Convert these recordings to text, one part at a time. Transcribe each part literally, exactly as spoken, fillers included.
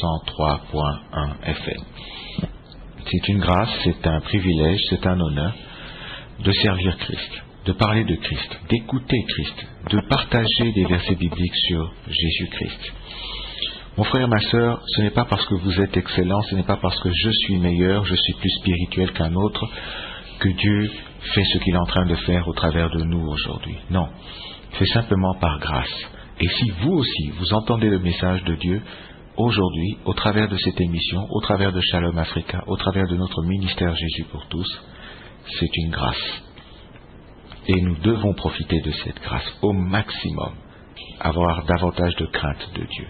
cent trois point un F M. C'est une grâce, c'est un privilège, c'est un honneur de servir Christ, de parler de Christ, d'écouter Christ, de partager des versets bibliques sur Jésus-Christ. Mon frère, ma sœur, ce n'est pas parce que vous êtes excellent, ce n'est pas parce que je suis meilleur, je suis plus spirituel qu'un autre, que Dieu fait ce qu'il est en train de faire au travers de nous aujourd'hui. Non, c'est simplement par grâce. Et si vous aussi, vous entendez le message de Dieu aujourd'hui, au travers de cette émission, au travers de Shalom Africa, au travers de notre ministère Jésus pour tous, c'est une grâce. Et nous devons profiter de cette grâce au maximum, avoir davantage de crainte de Dieu.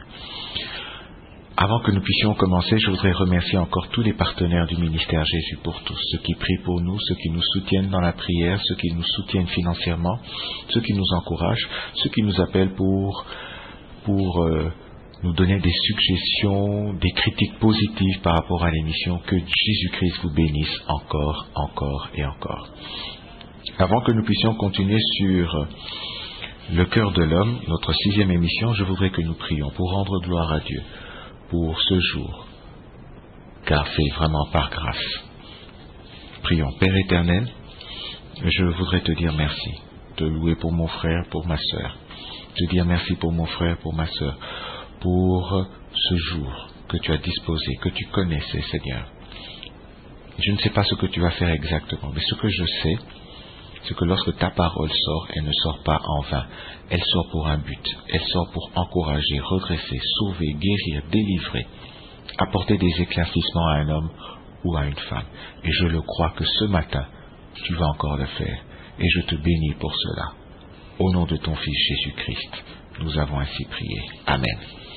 Avant que nous puissions commencer, je voudrais remercier encore tous les partenaires du ministère Jésus pour tous, ceux qui prient pour nous, ceux qui nous soutiennent dans la prière, ceux qui nous soutiennent financièrement, ceux qui nous encouragent, ceux qui nous appellent pour, pour euh, nous donner des suggestions, des critiques positives par rapport à l'émission. Que Jésus-Christ vous bénisse encore, encore et encore. Avant que nous puissions continuer sur le cœur de l'homme, notre sixième émission, je voudrais que nous prions pour rendre gloire à Dieu pour ce jour, car c'est vraiment par grâce. Prions. Père éternel, je voudrais te dire merci, te louer pour mon frère, pour ma sœur, te dire merci pour mon frère, pour ma sœur, pour ce jour que tu as disposé, que tu connaissais, Seigneur. Je ne sais pas ce que tu vas faire exactement, mais ce que je sais, c'est que lorsque ta parole sort, elle ne sort pas en vain. Elle sort pour un but. Elle sort pour encourager, redresser, sauver, guérir, délivrer, apporter des éclaircissements à un homme ou à une femme. Et je le crois que ce matin, tu vas encore le faire. Et je te bénis pour cela. Au nom de ton Fils Jésus-Christ, nous avons ainsi prié. Amen.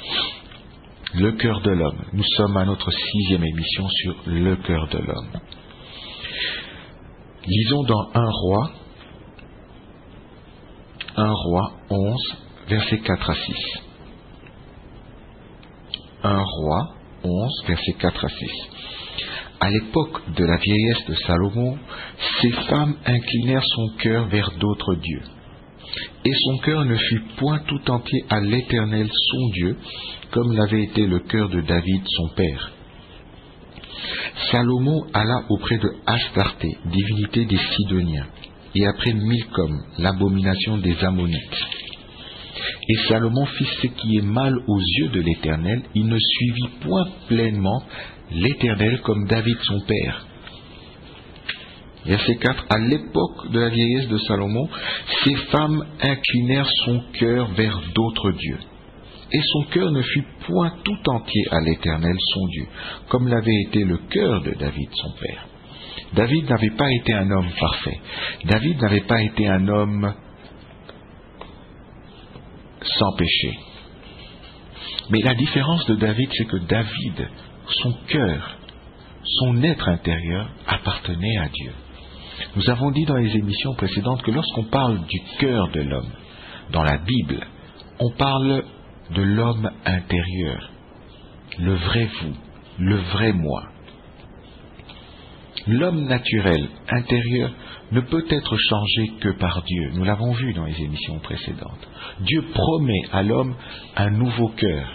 Le cœur de l'homme. Nous sommes à notre sixième émission sur le cœur de l'homme. Lisons dans un roi, un roi onze, versets quatre à six. un roi onze, versets quatre à six. À l'époque de la vieillesse de Salomon, ses femmes inclinèrent son cœur vers d'autres dieux. Et son cœur ne fut point tout entier à l'Éternel son Dieu, comme l'avait été le cœur de David son père. Salomon alla auprès de Astarté, divinité des Sidoniens, et après Milcom, l'abomination des Ammonites. Et Salomon fit ce qui est mal aux yeux de l'Éternel, il ne suivit point pleinement l'Éternel comme David son père. Verset quatre. À l'époque de la vieillesse de Salomon, ses femmes inclinèrent son cœur vers d'autres dieux. Et son cœur ne fut point tout entier à l'Éternel son Dieu, comme l'avait été le cœur de David son père. David n'avait pas été un homme parfait. David n'avait pas été un homme sans péché. Mais la différence de David, c'est que David, son cœur, son être intérieur appartenait à Dieu. Nous avons dit dans les émissions précédentes que lorsqu'on parle du cœur de l'homme, dans la Bible, on parle de l'homme intérieur, le vrai vous, le vrai moi. L'homme naturel, intérieur, ne peut être changé que par Dieu. Nous l'avons vu dans les émissions précédentes. Dieu promet à l'homme un nouveau cœur.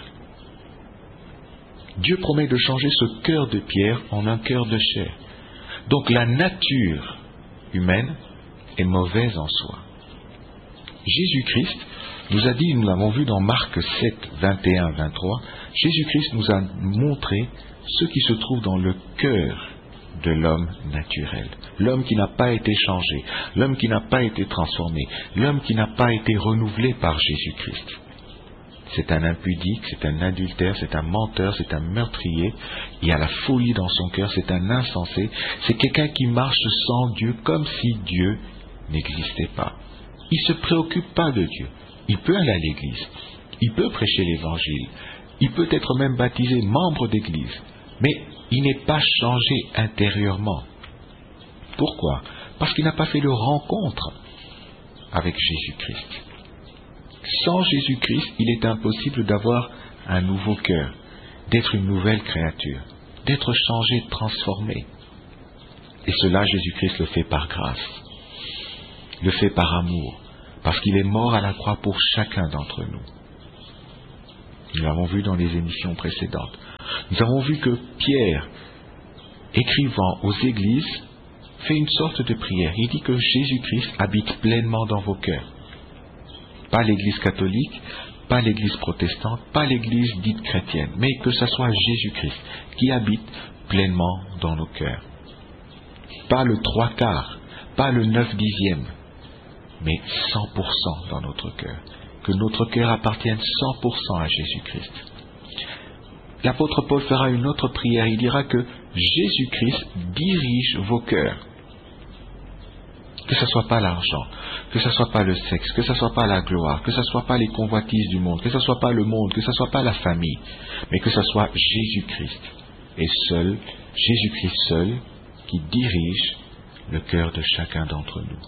Dieu promet de changer ce cœur de pierre en un cœur de chair. Donc la nature humaine est mauvaise en soi. Jésus-Christ nous a dit, nous l'avons vu dans Marc sept, vingt et un, vingt-trois, Jésus-Christ nous a montré ce qui se trouve dans le cœur de l'homme naturel. L'homme qui n'a pas été changé, l'homme qui n'a pas été transformé, l'homme qui n'a pas été renouvelé par Jésus-Christ. C'est un impudique, c'est un adultère, c'est un menteur, c'est un meurtrier. Il y a la folie dans son cœur, c'est un insensé. C'est quelqu'un qui marche sans Dieu, comme si Dieu n'existait pas. Il ne se préoccupe pas de Dieu. Il peut aller à l'église, il peut prêcher l'évangile, il peut être même baptisé membre d'église, mais il n'est pas changé intérieurement. Pourquoi? Parce qu'il n'a pas fait de rencontre avec Jésus-Christ. Sans Jésus-Christ, il est impossible d'avoir un nouveau cœur, d'être une nouvelle créature, d'être changé, transformé. Et cela, Jésus-Christ le fait par grâce, le fait par amour, parce qu'il est mort à la croix pour chacun d'entre nous. Nous l'avons vu dans les émissions précédentes. Nous avons vu que Pierre, écrivant aux églises, fait une sorte de prière. Il dit que Jésus-Christ habite pleinement dans vos cœurs. Pas l'Église catholique, pas l'Église protestante, pas l'Église dite chrétienne, mais que ce soit Jésus-Christ qui habite pleinement dans nos cœurs. Pas le trois quarts, pas le neuf dixième, mais cent pour cent dans notre cœur. Que notre cœur appartienne cent pour cent à Jésus-Christ. L'apôtre Paul fera une autre prière. Il dira que Jésus-Christ dirige vos cœurs. Que ce ne soit pas l'argent, que ce ne soit pas le sexe, que ce ne soit pas la gloire, que ce ne soit pas les convoitises du monde, que ce ne soit pas le monde, que ce ne soit pas la famille, mais que ce soit Jésus-Christ. Et seul, Jésus-Christ seul, qui dirige le cœur de chacun d'entre nous.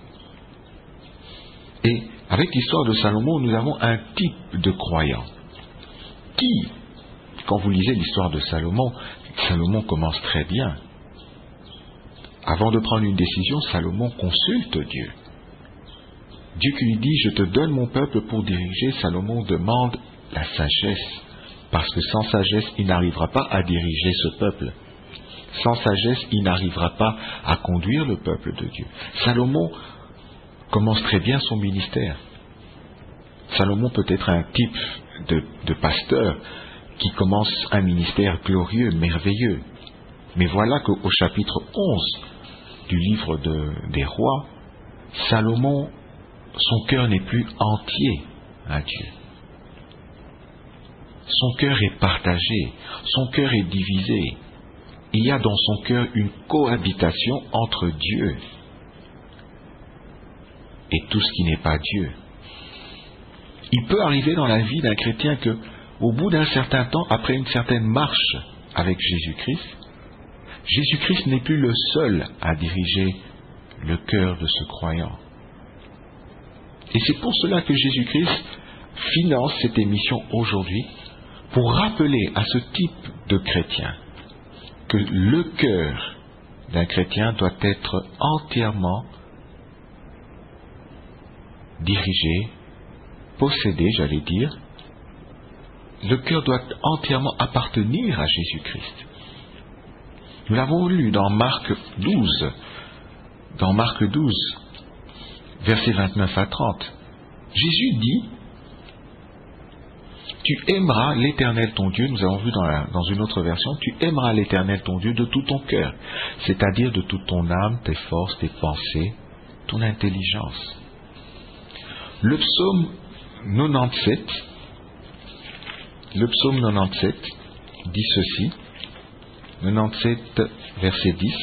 Et avec l'histoire de Salomon, nous avons un type de croyant qui, quand vous lisez l'histoire de Salomon, Salomon commence très bien. Avant de prendre une décision, Salomon consulte Dieu. Dieu qui lui dit, je te donne mon peuple pour diriger. Salomon demande la sagesse, parce que sans sagesse, il n'arrivera pas à diriger ce peuple. Sans sagesse, il n'arrivera pas à conduire le peuple de Dieu. Salomon commence très bien son ministère. Salomon peut être un type de, de pasteur qui commence un ministère glorieux, merveilleux. Mais voilà qu'au chapitre onze du livre de, des rois, Salomon, son cœur n'est plus entier à Dieu. Son cœur est partagé, son cœur est divisé. Il y a dans son cœur une cohabitation entre Dieu et tout ce qui n'est pas Dieu. Il peut arriver dans la vie d'un chrétien que, au bout d'un certain temps, après une certaine marche avec Jésus-Christ, Jésus-Christ n'est plus le seul à diriger le cœur de ce croyant. Et c'est pour cela que Jésus-Christ finance cette émission aujourd'hui, pour rappeler à ce type de chrétien que le cœur d'un chrétien doit être entièrement dirigé, possédé, j'allais dire. Le cœur doit entièrement appartenir à Jésus-Christ. Nous l'avons lu dans Marc douze, dans Marc douze, versets vingt-neuf à trente. Jésus dit, tu aimeras l'Éternel ton Dieu, nous avons vu dans, la, dans une autre version, tu aimeras l'Éternel ton Dieu de tout ton cœur, c'est-à-dire de toute ton âme, tes forces, tes pensées, ton intelligence. Le psaume quatre-vingt-dix-sept, le psaume quatre-vingt-dix-sept dit ceci, quatre-vingt-dix-sept verset dix,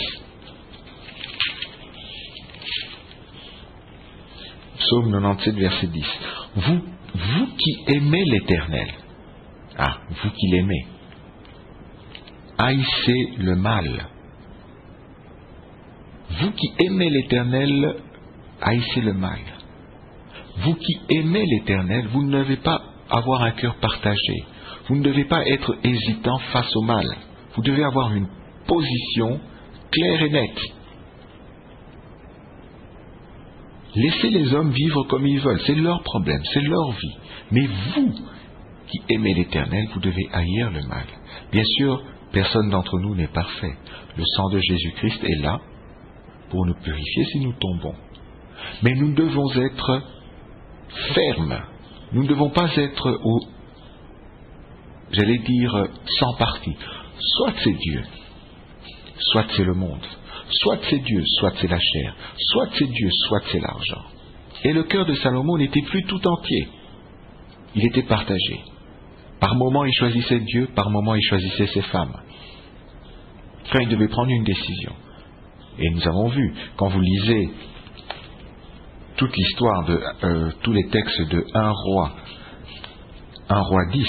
psaume quatre-vingt-dix-sept verset dix, vous, vous qui aimez l'Éternel, ah, vous qui l'aimez, haïssez le mal. Vous qui aimez l'Éternel, haïssez le mal. Vous qui aimez l'Éternel, vous ne devez pas avoir un cœur partagé. Vous ne devez pas être hésitant face au mal. Vous devez avoir une position claire et nette. Laissez les hommes vivre comme ils veulent. C'est leur problème, c'est leur vie. Mais vous qui aimez l'Éternel, vous devez haïr le mal. Bien sûr, personne d'entre nous n'est parfait. Le sang de Jésus-Christ est là pour nous purifier si nous tombons. Mais nous devons être fermes. Nous ne devons pas être, au, j'allais dire, sans parti. Soit c'est Dieu, soit c'est le monde. Soit c'est Dieu, soit c'est la chair. Soit c'est Dieu, soit c'est l'argent. Et le cœur de Salomon n'était plus tout entier. Il était partagé. Par moments, il choisissait Dieu, par moments, il choisissait ses femmes. Quand il devait prendre une décision. Et nous avons vu, quand vous lisez toute l'histoire de euh, tous les textes de un roi, un roi dix,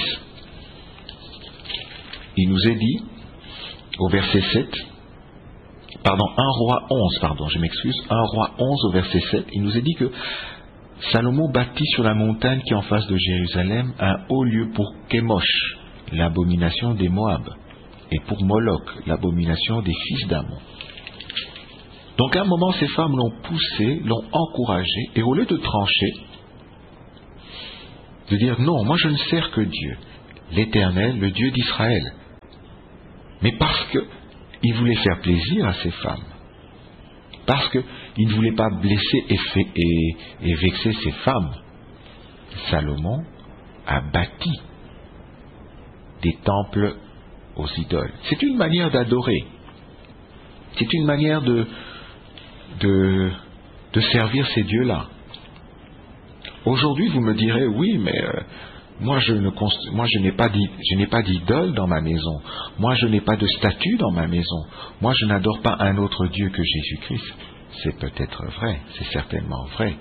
il nous est dit, au verset sept, pardon, un roi onze, pardon, je m'excuse, un roi onze au verset sept, il nous est dit que Salomon bâtit sur la montagne qui est en face de Jérusalem un haut lieu pour Kémosh, l'abomination des Moab, et pour Moloch, l'abomination des fils d'Ammon. Donc à un moment, ces femmes l'ont poussé, l'ont encouragé, et au lieu de trancher, de dire non, moi je ne sers que Dieu, l'Éternel, le Dieu d'Israël. Mais parce qu'il voulait faire plaisir à ses femmes, parce qu'il ne voulait pas blesser et, fait, et, et vexer ses femmes, Salomon a bâti des temples aux idoles. C'est une manière d'adorer. C'est une manière de, de, de servir ces dieux-là. Aujourd'hui, vous me direz, oui, mais euh, moi, je ne const... moi, je n'ai pas d'i... je n'ai pas d'idole dans ma maison. Moi, je n'ai pas de statue dans ma maison. Moi, je n'adore pas un autre Dieu que Jésus-Christ. C'est peut-être vrai, c'est certainement vrai.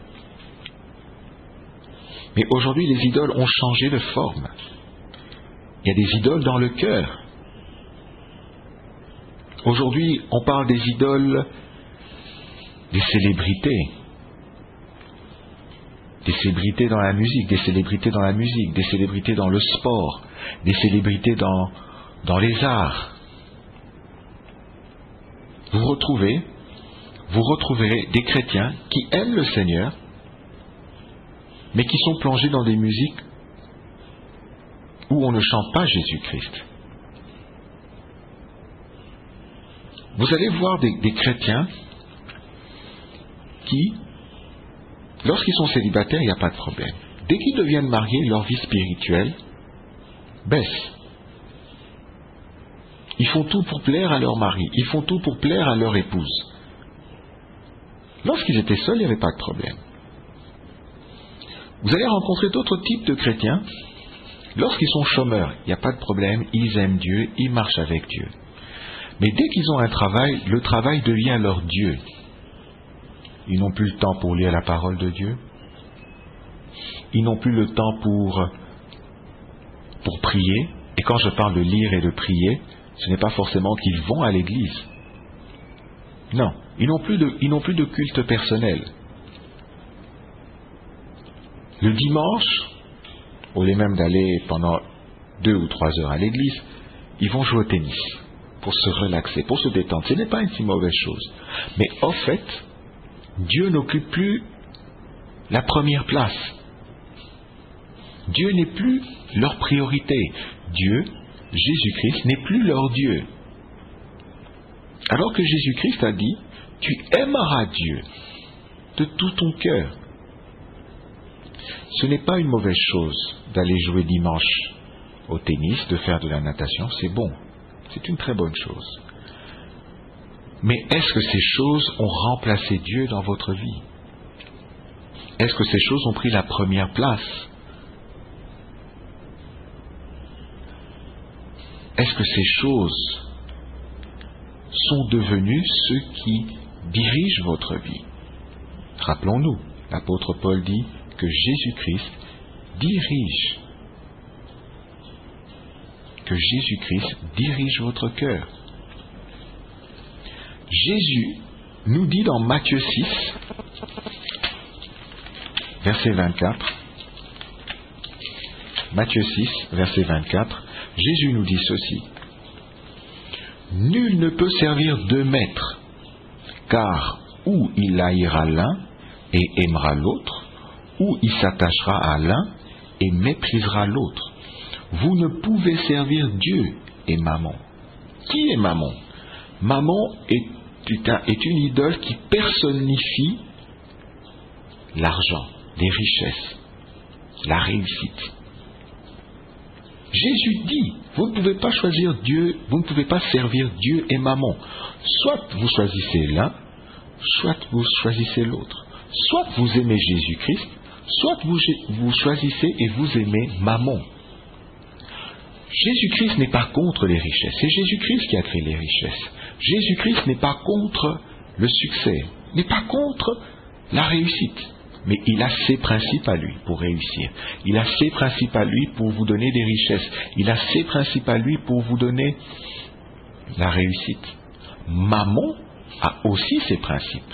Mais aujourd'hui, les idoles ont changé de forme. Il y a des idoles dans le cœur. Aujourd'hui, on parle des idoles des célébrités. Des célébrités dans la musique, des célébrités dans la musique, des célébrités dans le sport, des célébrités dans, dans les arts. Vous retrouvez, vous retrouverez des chrétiens qui aiment le Seigneur, mais qui sont plongés dans des musiques où on ne chante pas Jésus-Christ. Vous allez voir des, des chrétiens qui, lorsqu'ils sont célibataires, il n'y a pas de problème. Dès qu'ils deviennent mariés, leur vie spirituelle baisse. Ils font tout pour plaire à leur mari, ils font tout pour plaire à leur épouse. Lorsqu'ils étaient seuls, il n'y avait pas de problème. Vous allez rencontrer d'autres types de chrétiens. Lorsqu'ils sont chômeurs, il n'y a pas de problème, ils aiment Dieu, ils marchent avec Dieu. Mais dès qu'ils ont un travail, le travail devient leur Dieu. Ils n'ont plus le temps pour lire la parole de Dieu. Ils n'ont plus le temps pour, pour prier. Et quand je parle de lire et de prier, ce n'est pas forcément qu'ils vont à l'église. Non, ils n'ont plus de, ils n'ont plus de culte personnel. Le dimanche, au lieu même d'aller pendant deux ou trois heures à l'église, ils vont jouer au tennis pour se relaxer, pour se détendre. Ce n'est pas une si mauvaise chose. Mais au fait, Dieu n'occupe plus la première place. Dieu n'est plus leur priorité. Dieu, Jésus-Christ, n'est plus leur Dieu. Alors que Jésus-Christ a dit, tu aimeras Dieu de tout ton cœur. Ce n'est pas une mauvaise chose d'aller jouer dimanche au tennis, de faire de la natation, c'est bon. C'est une très bonne chose. Mais est-ce que ces choses ont remplacé Dieu dans votre vie? Est-ce que ces choses ont pris la première place? Est-ce que ces choses sont devenues ceux qui dirigent votre vie? Rappelons-nous, l'apôtre Paul dit que Jésus-Christ dirige, que Jésus-Christ dirige votre cœur. Jésus nous dit dans Matthieu six, verset vingt-quatre, Matthieu six, verset vingt-quatre, Jésus nous dit ceci: nul ne peut servir deux maîtres, car ou il haïra l'un et aimera l'autre, ou il s'attachera à l'un et méprisera l'autre. Vous ne pouvez servir Dieu et Mammon. Qui est Mammon? Mammon est, est une idole qui personnifie l'argent, les richesses, la réussite. Jésus dit, vous ne pouvez pas choisir Dieu, vous ne pouvez pas servir Dieu et Mammon. Soit vous choisissez l'un, soit vous choisissez l'autre. Soit vous aimez Jésus-Christ, soit vous, vous choisissez et vous aimez Mammon. Jésus-Christ n'est pas contre les richesses, c'est Jésus-Christ qui a créé les richesses. Jésus-Christ n'est pas contre le succès, n'est pas contre la réussite. Mais il a ses principes à lui pour réussir. Il a ses principes à lui pour vous donner des richesses. Il a ses principes à lui pour vous donner la réussite. Mammon a aussi ses principes.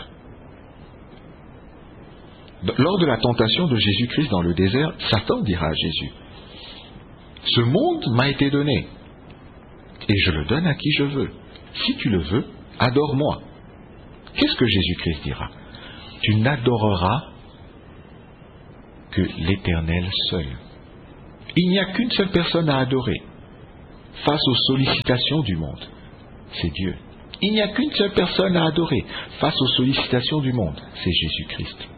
Lors de la tentation de Jésus-Christ dans le désert, Satan dira à Jésus, ce monde m'a été donné, et je le donne à qui je veux. Si tu le veux, adore-moi. Qu'est-ce que Jésus-Christ dira? Tu n'adoreras que l'Éternel seul. Il n'y a qu'une seule personne à adorer face aux sollicitations du monde. C'est Dieu. Il n'y a qu'une seule personne à adorer face aux sollicitations du monde. C'est Jésus-Christ.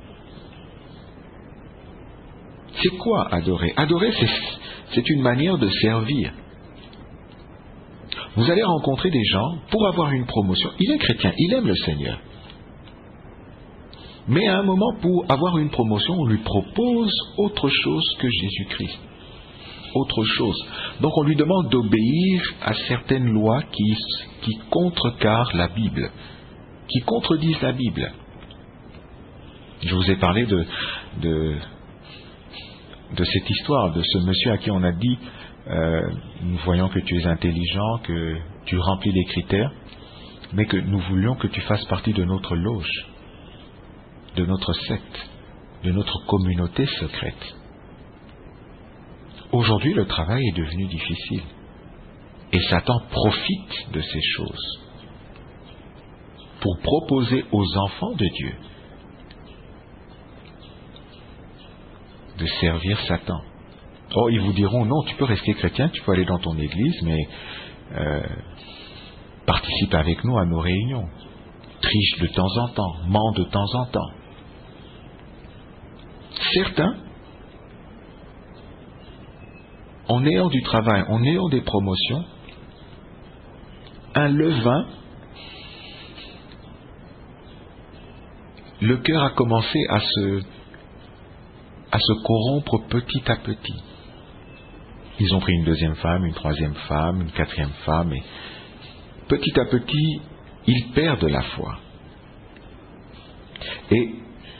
C'est quoi adorer? Adorer, c'est, c'est une manière de servir. Vous allez rencontrer des gens pour avoir une promotion. Il est chrétien, il aime le Seigneur. Mais à un moment, pour avoir une promotion, on lui propose autre chose que Jésus-Christ. Autre chose. Donc on lui demande d'obéir à certaines lois qui, qui contrecarrent la Bible, qui contredisent la Bible. Je vous ai parlé de, de, de cette histoire, de ce monsieur à qui on a dit euh, nous voyons que tu es intelligent, que tu remplis les critères, mais que nous voulions que tu fasses partie de notre loge, de notre secte, de notre communauté secrète. Aujourd'hui, le travail est devenu difficile. Et Satan profite de ces choses pour proposer aux enfants de Dieu de servir Satan. Oh, ils vous diront, non, tu peux rester chrétien, tu peux aller dans ton église, mais euh, participe avec nous à nos réunions. Triche de temps en temps, ment de temps en temps. Certains, en ayant du travail, en ayant des promotions, un levain, le cœur a commencé à se, à se corrompre petit à petit. Ils ont pris une deuxième femme, une troisième femme, une quatrième femme, et petit à petit, ils perdent la foi. Et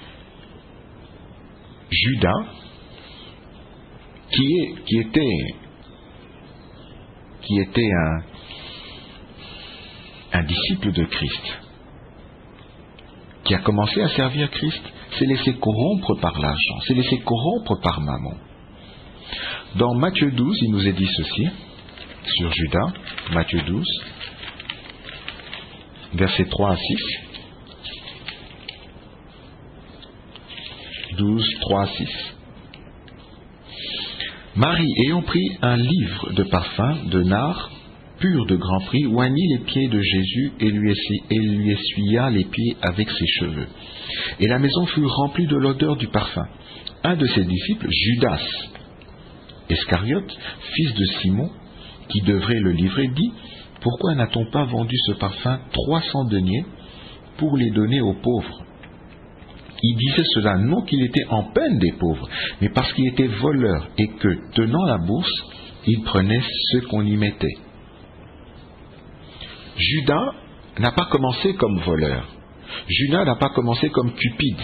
Judas, qui, est, qui était, qui était un, un disciple de Christ, qui a commencé à servir Christ, s'est laissé corrompre par l'argent, s'est laissé corrompre par mammon. Dans Matthieu douze, il nous est dit ceci, sur Judas, Matthieu douze, versets trois à six. douze, trois à six. Marie, ayant pris un livre de parfum, de nard, pur de grand prix, oignit les pieds de Jésus et lui, essuya, et lui essuya les pieds avec ses cheveux. Et la maison fut remplie de l'odeur du parfum. Un de ses disciples, Judas Iscariote, fils de Simon, qui devrait le livrer, dit, « Pourquoi n'a-t-on pas vendu ce parfum trois cents deniers pour les donner aux pauvres ?» Il disait cela non qu'il était en peine des pauvres, mais parce qu'il était voleur et que, tenant la bourse, il prenait ce qu'on y mettait. Judas n'a pas commencé comme voleur. Judas n'a pas commencé comme Cupide.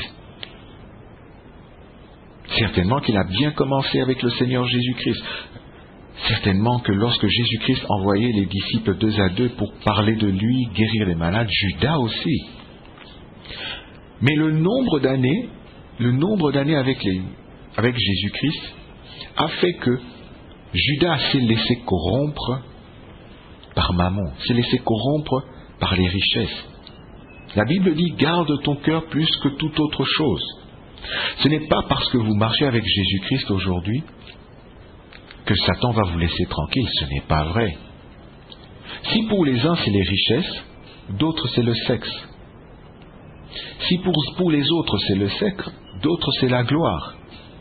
Certainement qu'il a bien commencé avec le Seigneur Jésus-Christ. Certainement que lorsque Jésus-Christ envoyait les disciples deux à deux pour parler de lui, guérir les malades, Judas aussi. Mais le nombre d'années, le nombre d'années avec, les, avec Jésus-Christ a fait que Judas s'est laissé corrompre par mammon, s'est laissé corrompre par les richesses. La Bible dit, garde ton cœur plus que toute autre chose. Ce n'est pas parce que vous marchez avec Jésus-Christ aujourd'hui que Satan va vous laisser tranquille, ce n'est pas vrai. Si pour les uns c'est les richesses, d'autres c'est le sexe. Si pour, pour les autres c'est le sexe, d'autres c'est la gloire.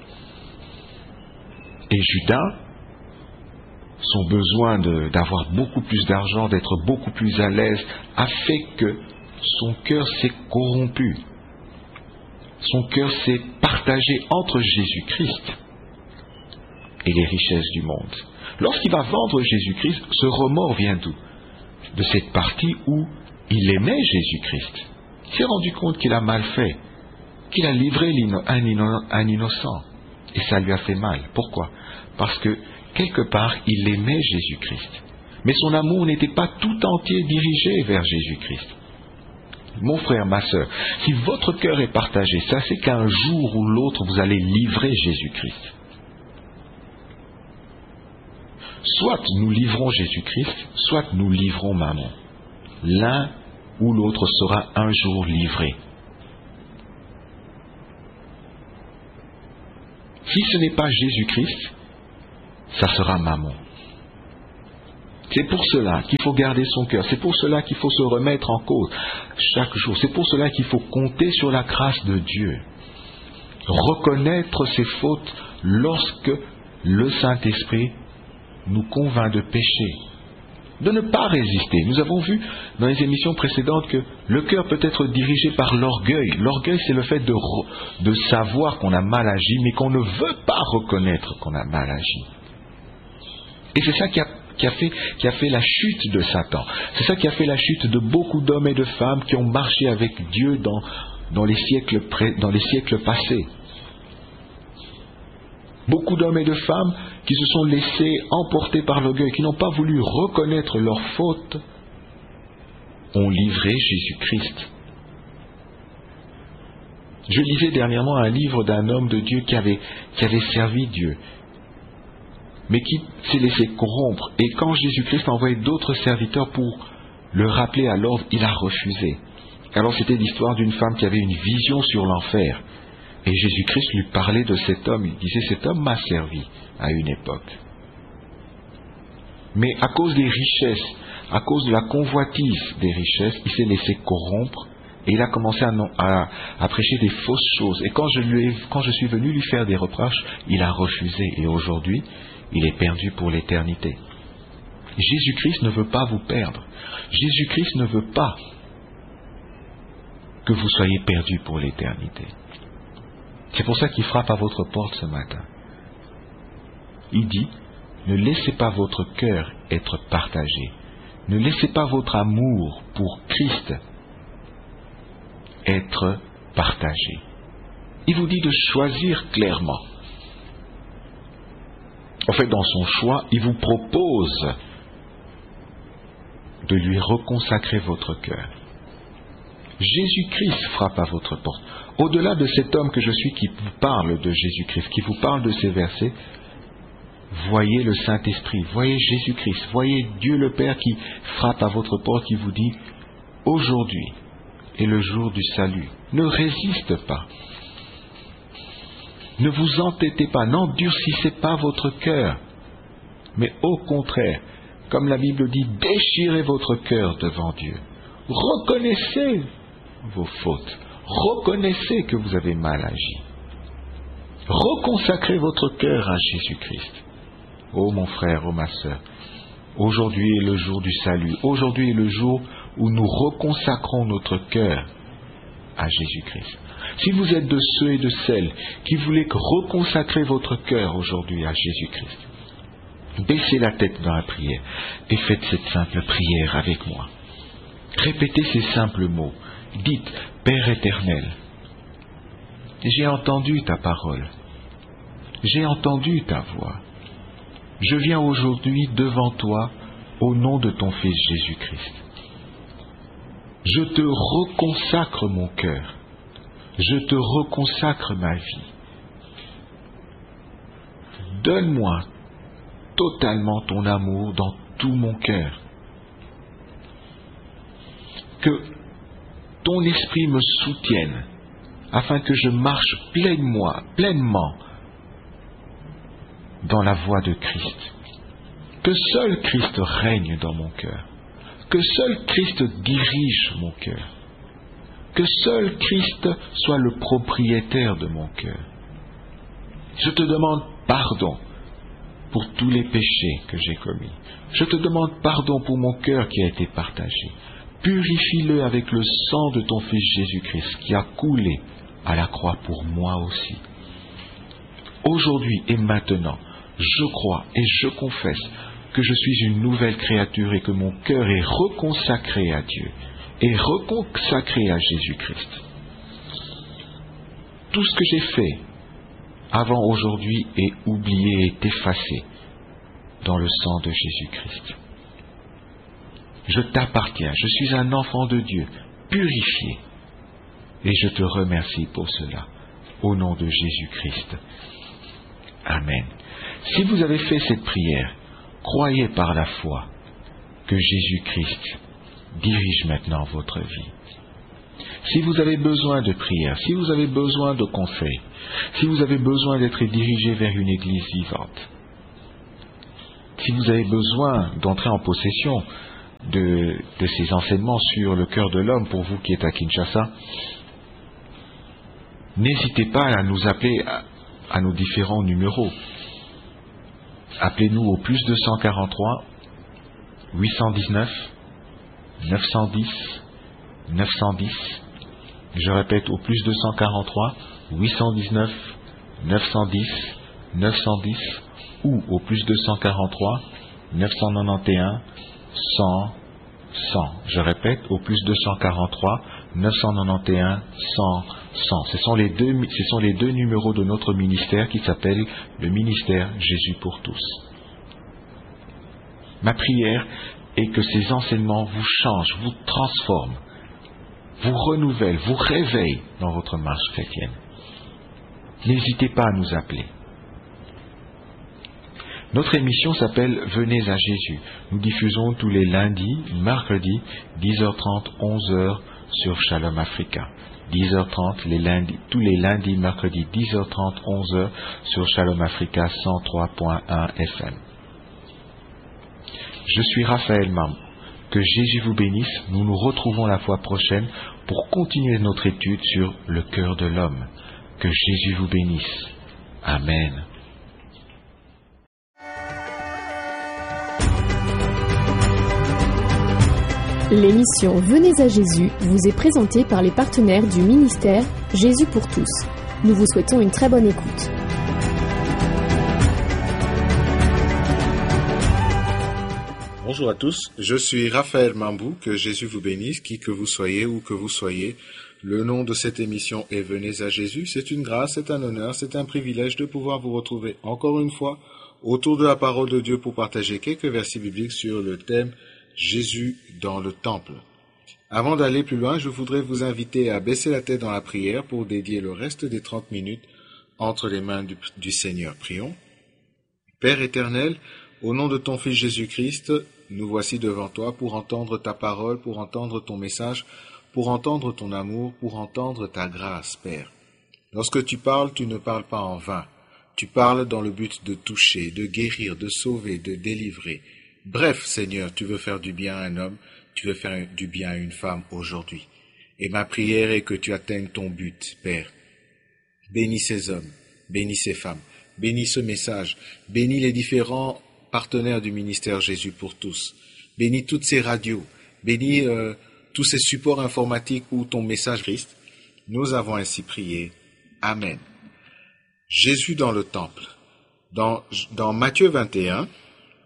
Et Judas, son besoin de, d'avoir beaucoup plus d'argent, d'être beaucoup plus à l'aise, a fait que son cœur s'est corrompu. Son cœur s'est partagé entre Jésus-Christ et les richesses du monde. Lorsqu'il va vendre Jésus-Christ, ce remords vient d'où? De cette partie où il aimait Jésus-Christ. Il s'est rendu compte qu'il a mal fait, qu'il a livré un, inno, un innocent, et ça lui a fait mal. Pourquoi? Parce que, quelque part, il aimait Jésus-Christ. Mais son amour n'était pas tout entier dirigé vers Jésus-Christ. Mon frère, ma sœur, si votre cœur est partagé, sachez qu'un jour ou l'autre, vous allez livrer Jésus-Christ. Soit nous livrons Jésus-Christ, soit nous livrons mammon. L'un ou l'autre sera un jour livré. Si ce n'est pas Jésus-Christ, ça sera mammon. C'est pour cela qu'il faut garder son cœur. C'est pour cela qu'il faut se remettre en cause chaque jour. C'est pour cela qu'il faut compter sur la grâce de Dieu. Reconnaître ses fautes lorsque le Saint-Esprit nous convainc de pécher. De ne pas résister. Nous avons vu dans les émissions précédentes que le cœur peut être dirigé par l'orgueil. L'orgueil, c'est le fait de, de savoir qu'on a mal agi, mais qu'on ne veut pas reconnaître qu'on a mal agi. Et c'est ça qui a, qui a fait, qui a fait la chute de Satan. C'est ça qui a fait la chute de beaucoup d'hommes et de femmes qui ont marché avec Dieu dans, dans, les, siècles pré, dans les siècles passés. Beaucoup d'hommes et de femmes qui se sont laissés emporter par l'orgueil, qui n'ont pas voulu reconnaître leurs fautes, ont livré Jésus-Christ. Je lisais dernièrement un livre d'un homme de Dieu qui avait, qui avait servi Dieu, mais qui s'est laissé corrompre. Et quand Jésus-Christ a envoyé d'autres serviteurs pour le rappeler à l'ordre, il a refusé. Alors c'était l'histoire d'une femme qui avait une vision sur l'enfer. Et Jésus-Christ lui parlait de cet homme. Il disait, cet homme m'a servi à une époque. Mais à cause des richesses, à cause de la convoitise des richesses, il s'est laissé corrompre et il a commencé à, à, à prêcher des fausses choses. Et quand je, lui ai, quand je suis venu lui faire des reproches, il a refusé. Et aujourd'hui, il est perdu pour l'éternité. Jésus-Christ ne veut pas vous perdre. Jésus-Christ ne veut pas que vous soyez perdus pour l'éternité. C'est pour ça qu'il frappe à votre porte ce matin. Il dit, ne laissez pas votre cœur être partagé. Ne laissez pas votre amour pour Christ être partagé. Il vous dit de choisir clairement. En fait, dans son choix, il vous propose de lui reconsacrer votre cœur. Jésus-Christ frappe à votre porte. Au-delà de cet homme que je suis qui vous parle de Jésus-Christ, qui vous parle de ces versets, voyez le Saint-Esprit, voyez Jésus-Christ, voyez Dieu le Père qui frappe à votre porte, qui vous dit, aujourd'hui est le jour du salut. Ne résiste pas. Ne vous entêtez pas, n'endurcissez pas votre cœur, mais au contraire, comme la Bible dit, déchirez votre cœur devant Dieu. Reconnaissez vos fautes. Reconnaissez que vous avez mal agi. Reconsacrez votre cœur à Jésus-Christ. Oh mon frère, oh ma sœur, aujourd'hui est le jour du salut. Aujourd'hui est le jour où nous reconsacrons notre cœur à Jésus-Christ. Si vous êtes de ceux et de celles qui voulaient reconsacrer votre cœur aujourd'hui à Jésus-Christ, baissez la tête dans la prière et faites cette simple prière avec moi. Répétez ces simples mots. Dites, Père éternel, j'ai entendu ta parole, j'ai entendu ta voix. Je viens aujourd'hui devant toi au nom de ton Fils Jésus-Christ. Je te reconsacre mon cœur, je te reconsacre ma vie. Donne-moi totalement ton amour dans tout mon cœur. Que ton esprit me soutienne, afin que je marche pleinement, pleinement dans la voie de Christ. Que seul Christ règne dans mon cœur. Que seul Christ dirige mon cœur. Que seul Christ soit le propriétaire de mon cœur. Je te demande pardon pour tous les péchés que j'ai commis. Je te demande pardon pour mon cœur qui a été partagé. Purifie-le avec le sang de ton Fils Jésus-Christ qui a coulé à la croix pour moi aussi. Aujourd'hui et maintenant, je crois et je confesse que je suis une nouvelle créature et que mon cœur est reconsacré à Dieu et reconsacré à Jésus-Christ. Tout ce que j'ai fait avant aujourd'hui est oublié, est effacé dans le sang de Jésus-Christ. Je t'appartiens, je suis un enfant de Dieu, purifié, et je te remercie pour cela, au nom de Jésus-Christ. Amen. Si vous avez fait cette prière, croyez par la foi que Jésus-Christ dirige maintenant votre vie. Si vous avez besoin de prière, si vous avez besoin de conseils, si vous avez besoin d'être dirigé vers une église vivante, Si vous avez besoin d'entrer en possession de, de ces enseignements sur le cœur de l'homme, pour vous qui êtes à Kinshasa, n'hésitez pas à nous appeler à, à nos différents numéros. Appelez-nous au plus deux cent quarante-trois, huit cent dix-neuf, neuf cent dix, neuf cent dix. Je répète, au plus deux cent quarante-trois, huit cent dix-neuf, neuf cent dix, neuf cent dix, ou au plus deux cent quarante-trois, neuf cent quatre-vingt-onze, cent, cent. Je répète, au plus deux cent quarante-trois, neuf cent quatre-vingt-onze, cent, cent. Ce sont les deux, ce sont les deux numéros de notre ministère qui s'appelle le ministère Jésus pour tous. Ma prière est que ces enseignements vous changent, vous transforment, vous renouvellent, vous réveillent dans votre marche chrétienne. N'hésitez pas à nous appeler. Notre émission s'appelle Venez à Jésus. Nous diffusons tous les lundis, mercredis, dix heures trente, onze heures sur Shalom Africa. dix heures trente, les lundis, tous les lundis, mercredis, dix heures trente, onze heures sur Shalom Africa cent trois point un F M. Je suis Raphaël Mam. Que Jésus vous bénisse. Nous nous retrouvons la fois prochaine pour continuer notre étude sur le cœur de l'homme. Que Jésus vous bénisse. Amen. L'émission Venez à Jésus vous est présentée par les partenaires du ministère Jésus pour tous. Nous vous souhaitons une très bonne écoute. Bonjour à tous, je suis Raphaël Mambou, que Jésus vous bénisse, qui que vous soyez ou que vous soyez. Le nom de cette émission est Venez à Jésus. C'est une grâce, c'est un honneur, c'est un privilège de pouvoir vous retrouver encore une fois autour de la parole de Dieu pour partager quelques versets bibliques sur le thème Jésus dans le temple. Avant d'aller plus loin, je voudrais vous inviter à baisser la tête dans la prière pour dédier le reste des trente minutes entre les mains du, du Seigneur. Prions. Père éternel, au nom de ton Fils Jésus-Christ, nous voici devant toi pour entendre ta parole, pour entendre ton message, pour entendre ton amour, pour entendre ta grâce, Père. Lorsque tu parles, tu ne parles pas en vain. Tu parles dans le but de toucher, de guérir, de sauver, de délivrer. Bref, Seigneur, tu veux faire du bien à un homme, tu veux faire du bien à une femme aujourd'hui. Et ma prière est que tu atteignes ton but, Père. Bénis ces hommes, bénis ces femmes, bénis ce message, bénis les différents partenaires du ministère Jésus pour tous. Bénis toutes ces radios, bénis euh, tous ces supports informatiques où ton message Christ. Nous avons ainsi prié. Amen. Jésus dans le temple. Dans, dans Matthieu vingt et un,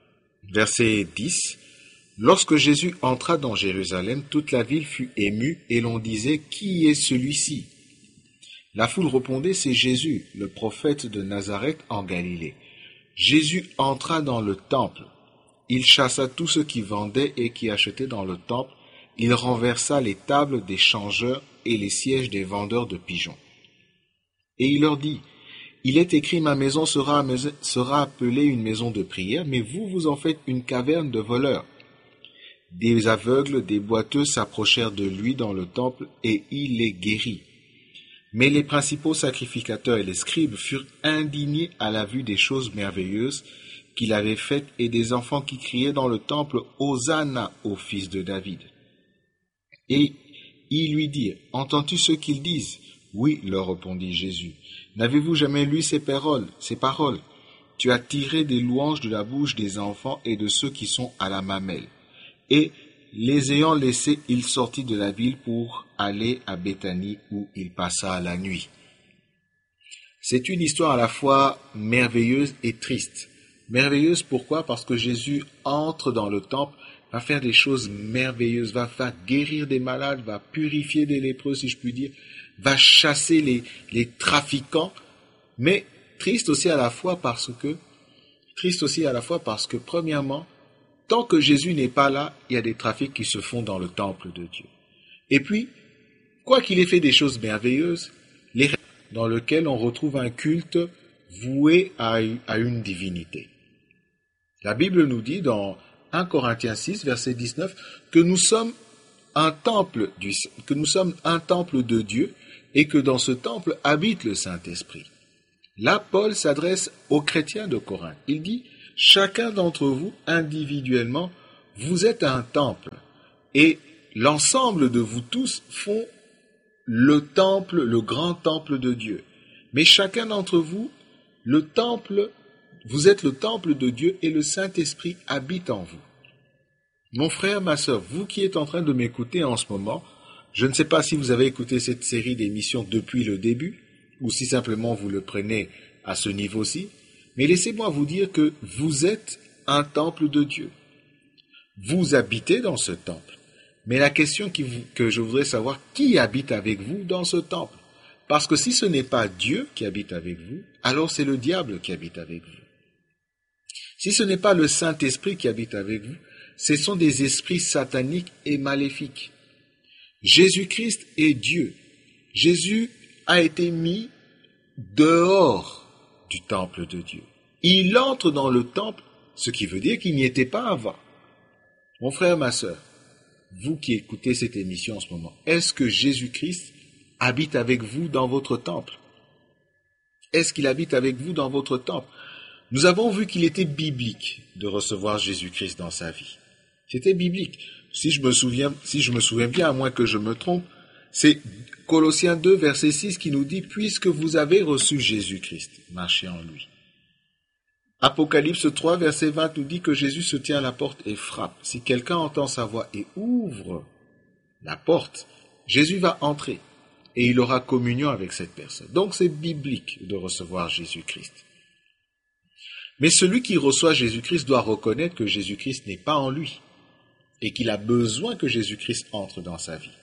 verset dix, lorsque Jésus entra dans Jérusalem, toute la ville fut émue et l'on disait « Qui est celui-ci » La foule répondait « C'est Jésus, le prophète de Nazareth en Galilée. » Jésus entra dans le temple. Il chassa tous ceux qui vendaient et qui achetaient dans le temple. Il renversa les tables des changeurs et les sièges des vendeurs de pigeons. Et il leur dit « Il est écrit, ma maison sera, sera appelée une maison de prière, mais vous, vous en faites une caverne de voleurs. » Des aveugles, des boiteux s'approchèrent de lui dans le temple, et il les guérit. Mais les principaux sacrificateurs et les scribes furent indignés à la vue des choses merveilleuses qu'il avait faites et des enfants qui criaient dans le temple « Hosanna au fils de David !» Et ils lui dirent « Entends-tu ce qu'ils disent ?» « Oui, leur répondit Jésus. « N'avez-vous jamais lu ces paroles, ces paroles ? Tu as tiré des louanges de la bouche des enfants et de ceux qui sont à la mamelle. » Et les ayant laissés, il sortit de la ville pour aller à Béthanie où il passa la nuit. C'est une histoire à la fois merveilleuse et triste. Merveilleuse pourquoi ? Parce que Jésus entre dans le temple, va faire des choses merveilleuses, va, va guérir des malades, va purifier des lépreux si je puis dire, va chasser les, les trafiquants, mais triste aussi à la fois parce que, triste aussi à la fois parce que premièrement, tant que Jésus n'est pas là, il y a des trafics qui se font dans le temple de Dieu. Et puis, quoi qu'il ait fait des choses merveilleuses, les dans lesquelles on retrouve un culte voué à, à une divinité. La Bible nous dit dans un Corinthiens six, verset dix-neuf, que nous sommes un temple du, que nous sommes un temple de Dieu et que dans ce temple habite le Saint-Esprit. Là, Paul s'adresse aux chrétiens de Corinthe. Il dit, chacun d'entre vous, individuellement, vous êtes un temple. Et l'ensemble de vous tous font le temple, le grand temple de Dieu. Mais chacun d'entre vous, le temple, vous êtes le temple de Dieu et le Saint-Esprit habite en vous. Mon frère, ma sœur, vous qui êtes en train de m'écouter en ce moment, je ne sais pas si vous avez écouté cette série d'émissions depuis le début, ou si simplement vous le prenez à ce niveau-ci, mais laissez-moi vous dire que vous êtes un temple de Dieu. Vous habitez dans ce temple. Mais la question qui vous, que je voudrais savoir, qui habite avec vous dans ce temple? Parce que si ce n'est pas Dieu qui habite avec vous, alors c'est le diable qui habite avec vous. Si ce n'est pas le Saint-Esprit qui habite avec vous, ce sont des esprits sataniques et maléfiques. Jésus-Christ est Dieu. Jésus a été mis dehors du temple de Dieu. Il entre dans le temple, ce qui veut dire qu'il n'y était pas avant. Mon frère, ma sœur, vous qui écoutez cette émission en ce moment, est-ce que Jésus-Christ habite avec vous dans votre temple? Est-ce qu'il habite avec vous dans votre temple? Nous avons vu qu'il était biblique de recevoir Jésus-Christ dans sa vie. C'était biblique. Si je me souviens, si je me souviens bien, à moins que je me trompe, c'est Colossiens deux, verset six qui nous dit « Puisque vous avez reçu Jésus-Christ, marchez en lui ». Apocalypse trois, verset vingt nous dit que Jésus se tient à la porte et frappe. Si quelqu'un entend sa voix et ouvre la porte, Jésus va entrer et il aura communion avec cette personne. Donc c'est biblique de recevoir Jésus-Christ. Mais celui qui reçoit Jésus-Christ doit reconnaître que Jésus-Christ n'est pas en lui et qu'il a besoin que Jésus-Christ entre dans sa vie.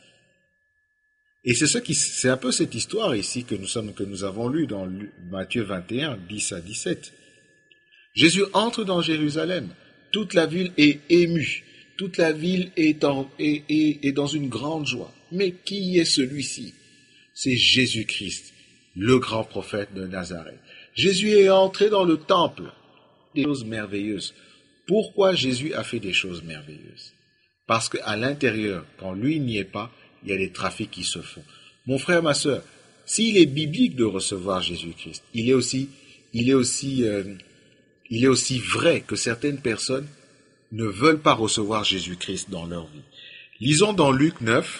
Et c'est ce qui, c'est un peu cette histoire ici que nous sommes, que nous avons lue dans Matthieu vingt et un, dix à dix-sept. Jésus entre dans Jérusalem. Toute la ville est émue. Toute la ville est, en, est, est, est dans une grande joie. Mais qui est celui-ci? C'est Jésus-Christ, le grand prophète de Nazareth. Jésus est entré dans le temple. Des choses merveilleuses. Pourquoi Jésus a fait des choses merveilleuses? Parce qu'à l'intérieur, quand lui n'y est pas, il y a des trafics qui se font. Mon frère, ma sœur, s'il est biblique de recevoir Jésus-Christ, il est aussi, il est aussi, euh, il est aussi vrai que certaines personnes ne veulent pas recevoir Jésus-Christ dans leur vie. Lisons dans Luc neuf,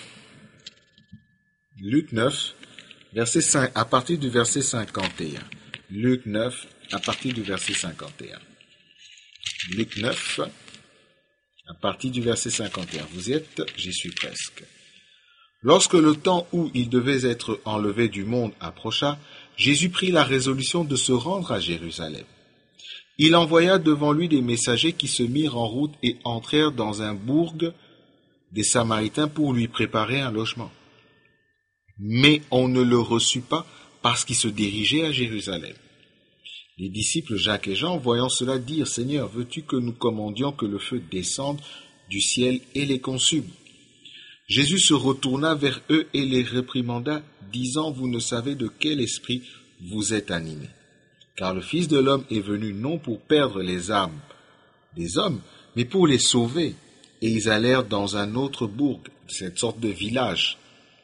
Luc neuf, verset cinq, à partir du verset cinquante et un. Luc neuf, à partir du verset cinquante et un. Luc neuf, à partir du verset cinquante et un. Vous y êtes, j'y suis presque. Lorsque le temps où il devait être enlevé du monde approcha, Jésus prit la résolution de se rendre à Jérusalem. Il envoya devant lui des messagers qui se mirent en route et entrèrent dans un bourg des Samaritains pour lui préparer un logement. Mais on ne le reçut pas parce qu'il se dirigeait à Jérusalem. Les disciples Jacques et Jean, voyant cela, dirent « Seigneur, veux-tu que nous commandions que le feu descende du ciel et les consume ?» Jésus se retourna vers eux et les réprimanda, disant « Vous ne savez de quel esprit vous êtes animés. Car le Fils de l'homme est venu non pour perdre les âmes des hommes, mais pour les sauver. » Et ils allèrent dans un autre bourg, cette sorte de village.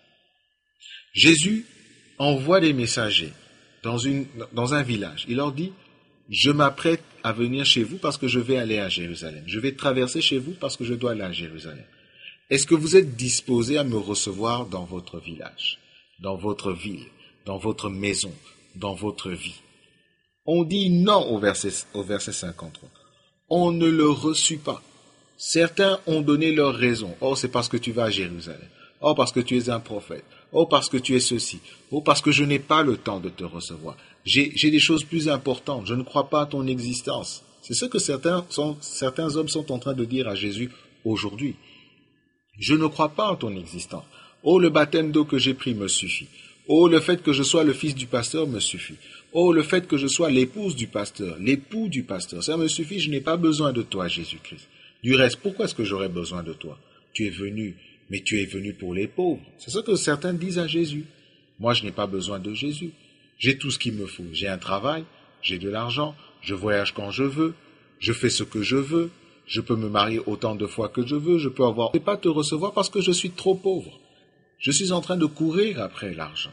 Jésus envoie des messagers dans, une, dans un village. Il leur dit « Je m'apprête à venir chez vous parce que je vais aller à Jérusalem. Je vais traverser chez vous parce que je dois aller à Jérusalem. Est-ce que vous êtes disposés à me recevoir dans votre village, dans votre ville, dans votre maison, dans votre vie ?» On dit non au verset, au verset cinquante-trois. On ne le reçut pas. Certains ont donné leur raison. « Oh, c'est parce que tu vas à Jérusalem. Oh, parce que tu es un prophète. Oh, parce que tu es ceci. Oh, parce que je n'ai pas le temps de te recevoir. J'ai, j'ai des choses plus importantes. Je ne crois pas à ton existence. » C'est ce que certains, sont, certains hommes sont en train de dire à Jésus aujourd'hui. Je ne crois pas en ton existence. Oh, le baptême d'eau que j'ai pris me suffit. Oh, le fait que je sois le fils du pasteur me suffit. Oh, le fait que je sois l'épouse du pasteur, l'époux du pasteur, ça me suffit, je n'ai pas besoin de toi, Jésus-Christ. Du reste, pourquoi est-ce que j'aurais besoin de toi? Tu es venu, mais tu es venu pour les pauvres. C'est ce que certains disent à Jésus. Moi, je n'ai pas besoin de Jésus. J'ai tout ce qu'il me faut. J'ai un travail, j'ai de l'argent, je voyage quand je veux, je fais ce que je veux, je peux me marier autant de fois que je veux, je peux avoir... Je ne peux pas te recevoir parce que je suis trop pauvre. Je suis en train de courir après l'argent.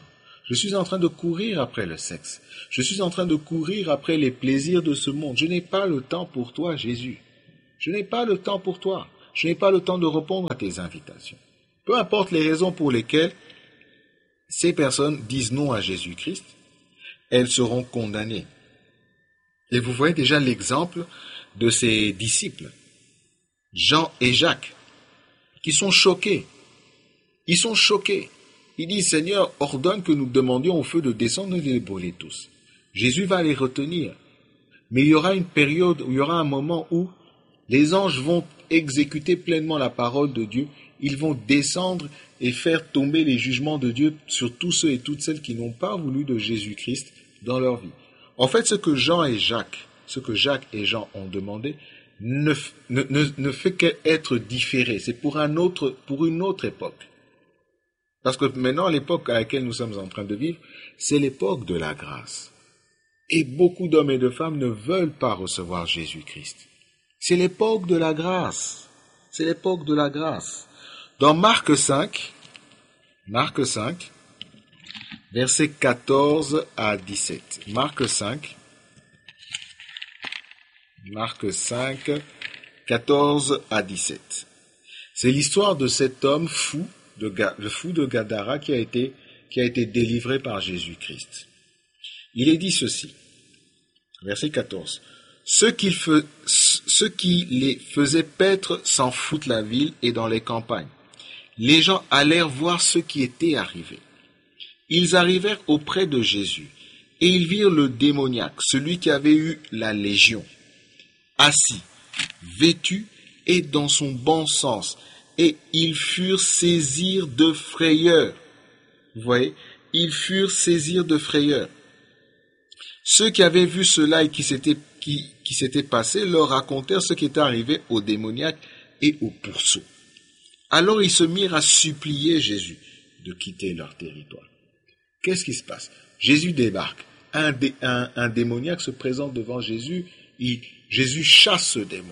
Je suis en train de courir après le sexe. Je suis en train de courir après les plaisirs de ce monde. Je n'ai pas le temps pour toi, Jésus. Je n'ai pas le temps pour toi. Je n'ai pas le temps de répondre à tes invitations. Peu importe les raisons pour lesquelles ces personnes disent non à Jésus-Christ, elles seront condamnées. Et vous voyez déjà l'exemple de ces disciples, Jean et Jacques, qui sont choqués. Ils sont choqués. Ils disent, Seigneur, ordonne que nous demandions au feu de descendre et de les brûler tous. Jésus va les retenir. Mais il y aura une période, où il y aura un moment où les anges vont exécuter pleinement la parole de Dieu. Ils vont descendre et faire tomber les jugements de Dieu sur tous ceux et toutes celles qui n'ont pas voulu de Jésus-Christ dans leur vie. En fait, ce que Jean et Jacques, ce que Jacques et Jean ont demandé, ne, ne, ne, ne fait qu'être différé. C'est pour un autre, pour une autre époque. Parce que maintenant, l'époque à laquelle nous sommes en train de vivre, c'est l'époque de la grâce. Et beaucoup d'hommes et de femmes ne veulent pas recevoir Jésus-Christ. C'est l'époque de la grâce. C'est l'époque de la grâce. Dans Marc cinq, Marc cinq, versets quatorze à dix-sept. Marc cinq, Marc cinq, quatorze à dix-sept. C'est l'histoire de cet homme fou, de, le fou de Gadara, qui a été, qui a été délivré par Jésus-Christ. Il est dit ceci, verset quatorze. Ceux qui, fe, ceux qui les faisaient paître s'en foutent la ville et dans les campagnes. Les gens allèrent voir ce qui était arrivé. Ils arrivèrent auprès de Jésus, et ils virent le démoniaque, celui qui avait eu la légion, assis, vêtu et dans son bon sens, et ils furent saisis de frayeur. Vous voyez, ils furent saisis de frayeur. Ceux qui avaient vu cela et qui s'étaient, qui, qui s'était passé leur racontèrent ce qui était arrivé au démoniaque et au pourceau. Alors ils se mirent à supplier Jésus de quitter leur territoire. Qu'est-ce qui se passe? Jésus débarque. Un, dé, un, un démoniaque se présente devant Jésus. Il, Jésus chasse ce démon.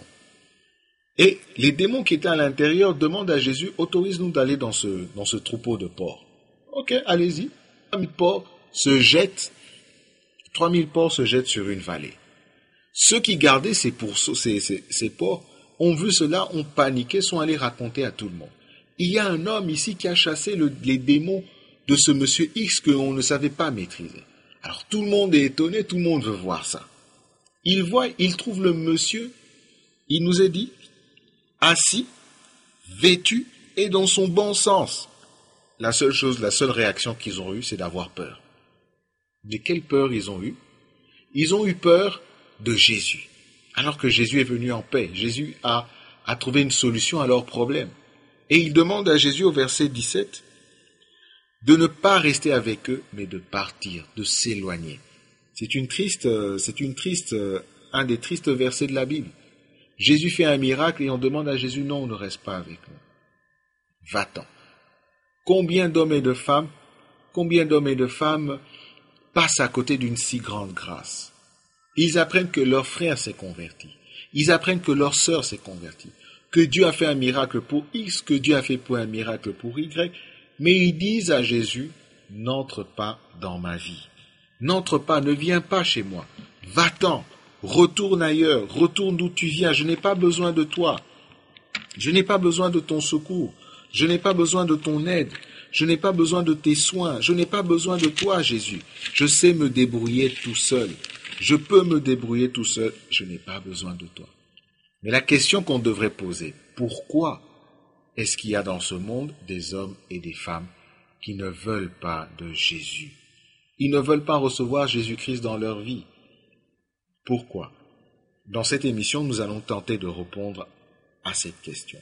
Et les démons qui étaient à l'intérieur demandent à Jésus, autorise-nous d'aller dans ce, dans ce troupeau de porcs. Ok, allez-y. trois mille porcs se jettent, trois mille porcs se jettent sur une vallée. Ceux qui gardaient ces, pourceaux, ces, ces, ces porcs ont vu cela, ont paniqué, sont allés raconter à tout le monde. Il y a un homme ici qui a chassé le, les démons de ce monsieur X qu'on ne savait pas maîtriser. Alors tout le monde est étonné, tout le monde veut voir ça. Il voit, il trouve le monsieur, il nous est dit, assis, vêtu et dans son bon sens. La seule chose, la seule réaction qu'ils ont eue, c'est d'avoir peur. De quelle peur ils ont eu? Ils ont eu peur de Jésus. Alors que Jésus est venu en paix, Jésus a, a trouvé une solution à leurs problèmes. Et il demande à Jésus au verset dix-sept de ne pas rester avec eux, mais de partir, de s'éloigner. C'est une triste, c'est une triste, un des tristes versets de la Bible. Jésus fait un miracle et on demande à Jésus, non, ne reste pas avec nous. Va-t'en. Combien d'hommes et de femmes, combien d'hommes et de femmes passent à côté d'une si grande grâce? Ils apprennent que leur frère s'est converti. Ils apprennent que leur sœur s'est convertie. Que Dieu a fait un miracle pour X, que Dieu a fait pour un miracle pour Y. Mais ils disent à Jésus, n'entre pas dans ma vie. N'entre pas, ne viens pas chez moi. Va-t'en, retourne ailleurs, retourne d'où tu viens. Je n'ai pas besoin de toi. Je n'ai pas besoin de ton secours. Je n'ai pas besoin de ton aide. Je n'ai pas besoin de tes soins. Je n'ai pas besoin de toi, Jésus. Je sais me débrouiller tout seul. Je peux me débrouiller tout seul. Je n'ai pas besoin de toi. Mais la question qu'on devrait poser, pourquoi est-ce qu'il y a dans ce monde des hommes et des femmes qui ne veulent pas de Jésus? Ils ne veulent pas recevoir Jésus-Christ dans leur vie. Pourquoi? Dans cette émission, nous allons tenter de répondre à cette question.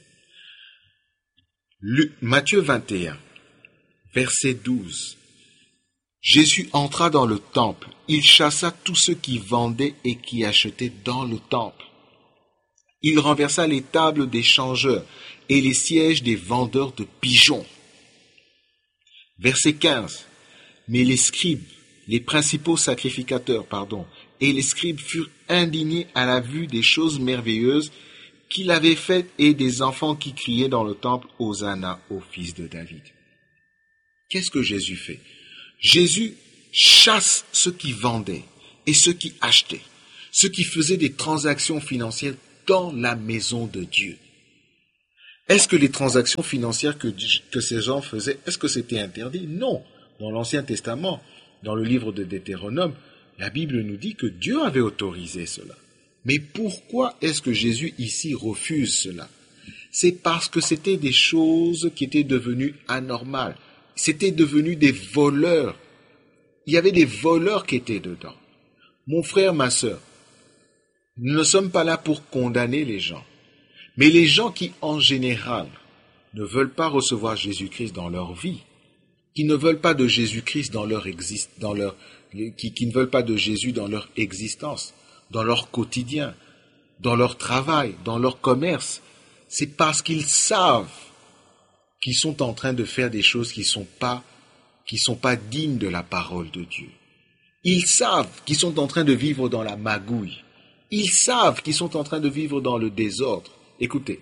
Luc, Matthieu vingt et un, verset douze. Jésus entra dans le temple. Il chassa tous ceux qui vendaient et qui achetaient dans le temple. Il renversa les tables des changeurs et les sièges des vendeurs de pigeons. Verset quinze. Mais les scribes, les principaux sacrificateurs, pardon, et les scribes furent indignés à la vue des choses merveilleuses qu'il avait faites et des enfants qui criaient dans le temple, Hosanna au fils de David. Qu'est-ce que Jésus fait? Jésus chasse ceux qui vendaient et ceux qui achetaient, ceux qui faisaient des transactions financières dans la maison de Dieu. Est-ce que les transactions financières que, que ces gens faisaient, est-ce que c'était interdit? Non. Dans l'Ancien Testament, dans le livre de Deutéronome, la Bible nous dit que Dieu avait autorisé cela. Mais pourquoi est-ce que Jésus ici refuse cela? C'est parce que c'était des choses qui étaient devenues anormales. C'était devenu des voleurs. Il y avait des voleurs qui étaient dedans. Mon frère, ma sœur, nous ne sommes pas là pour condamner les gens. Mais les gens qui, en général, ne veulent pas recevoir Jésus-Christ dans leur vie, qui ne veulent pas de Jésus-Christ dans leur exist, dans leur, qui, qui ne veulent pas de Jésus dans leur existence, dans leur quotidien, dans leur travail, dans leur commerce, c'est parce qu'ils savent qu'ils sont en train de faire des choses qui sont pas, qui sont pas dignes de la parole de Dieu. Ils savent qu'ils sont en train de vivre dans la magouille. Ils savent qu'ils sont en train de vivre dans le désordre. Écoutez,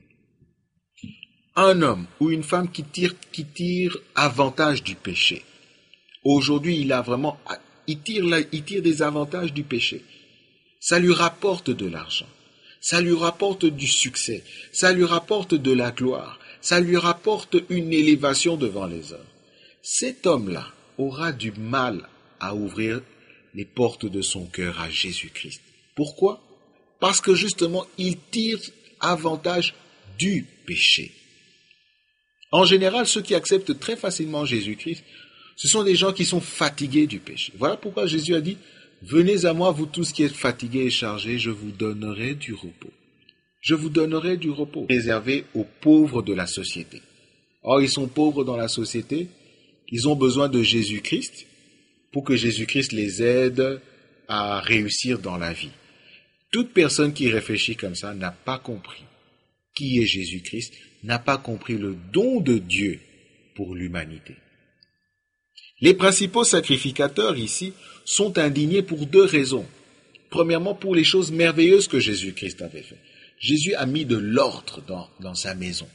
un homme ou une femme qui tire, qui tire avantage du péché, aujourd'hui il a vraiment, il tire, il tire des avantages du péché. Ça lui rapporte de l'argent, ça lui rapporte du succès, ça lui rapporte de la gloire, ça lui rapporte une élévation devant les hommes. Cet homme-là aura du mal à ouvrir les portes de son cœur à Jésus-Christ. Pourquoi? Parce que justement, il tire avantage du péché. En général, ceux qui acceptent très facilement Jésus-Christ, ce sont des gens qui sont fatigués du péché. Voilà pourquoi Jésus a dit, « Venez à moi, vous tous qui êtes fatigués et chargés, je vous donnerai du repos. Je vous donnerai du repos. » Réservé aux pauvres de la société. Or, ils sont pauvres dans la société, ils ont besoin de Jésus-Christ pour que Jésus-Christ les aide à réussir dans la vie. Toute personne qui réfléchit comme ça n'a pas compris qui est Jésus-Christ, n'a pas compris le don de Dieu pour l'humanité. Les principaux sacrificateurs ici sont indignés pour deux raisons. Premièrement, pour les choses merveilleuses que Jésus-Christ avait faites. Jésus a mis de l'ordre dans, dans sa maison.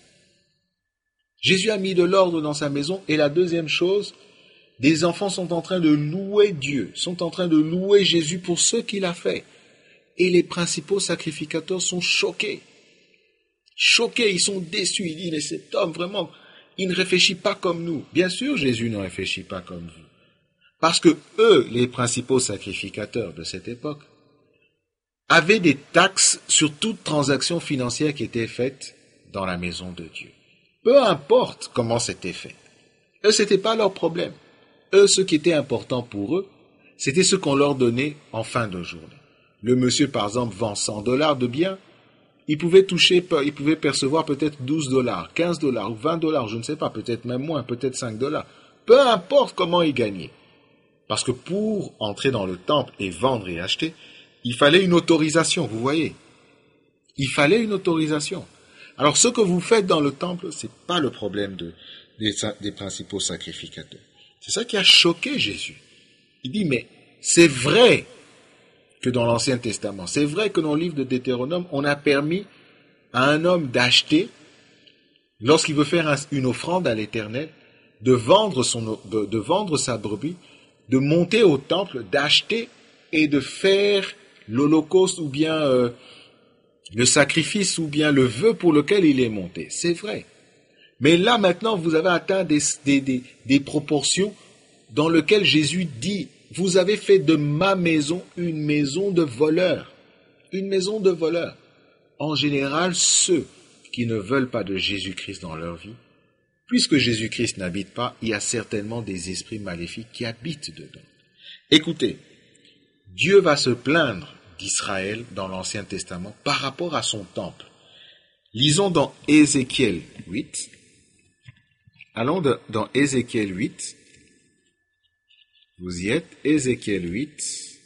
Jésus a mis de l'ordre dans sa maison. Et la deuxième chose, des enfants sont en train de louer Dieu, sont en train de louer Jésus pour ce qu'il a fait. Et les principaux sacrificateurs sont choqués. Choqués, ils sont déçus. Ils disent, mais cet homme, vraiment, il ne réfléchit pas comme nous. Bien sûr, Jésus ne réfléchit pas comme vous. Parce que eux, les principaux sacrificateurs de cette époque, avaient des taxes sur toute transaction financière qui était faite dans la maison de Dieu. Peu importe comment c'était fait. Eux, c'était pas leur problème. Eux, ce qui était important pour eux, c'était ce qu'on leur donnait en fin de journée. Le monsieur, par exemple, vend cent dollars de biens. Il pouvait toucher, il pouvait percevoir peut-être douze dollars, quinze dollars ou vingt dollars, je ne sais pas, peut-être même moins, peut-être cinq dollars. Peu importe comment il gagnait. Parce que pour entrer dans le temple et vendre et acheter, il fallait une autorisation, vous voyez. Il fallait une autorisation. Alors ce que vous faites dans le temple, ce n'est pas le problème de, des, des principaux sacrificateurs. C'est ça qui a choqué Jésus. Il dit, mais c'est vrai que dans l'Ancien Testament, c'est vrai que dans le livre de Deutéronome, on a permis à un homme d'acheter, lorsqu'il veut faire un, une offrande à l'Éternel, de vendre, son, de, de vendre sa brebis, de monter au temple, d'acheter et de faire l'holocauste ou bien euh, le sacrifice ou bien le vœu pour lequel il est monté. C'est vrai. Mais là maintenant, vous avez atteint des, des, des, des proportions dans lesquelles Jésus dit, vous avez fait de ma maison une maison de voleurs. Une maison de voleurs. En général, ceux qui ne veulent pas de Jésus-Christ dans leur vie, puisque Jésus-Christ n'habite pas, il y a certainement des esprits maléfiques qui habitent dedans. Écoutez, Dieu va se plaindre d'Israël dans l'Ancien Testament par rapport à son temple. Lisons dans Ézéchiel huit. Allons dans Ézéchiel huit. Vous y êtes, Ézéchiel huit.